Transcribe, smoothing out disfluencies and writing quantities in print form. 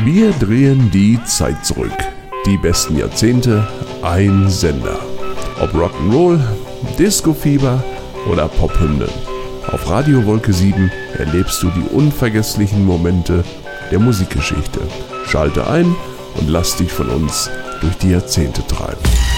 Wir drehen die Zeit zurück. Die besten Jahrzehnte, ein Sender. Ob Rock'n'Roll, Disco-Fieber oder Pophymnen. Auf Radio Wolke 7 erlebst du die unvergesslichen Momente der Musikgeschichte. Schalte ein und lass dich von uns durch die Jahrzehnte treiben.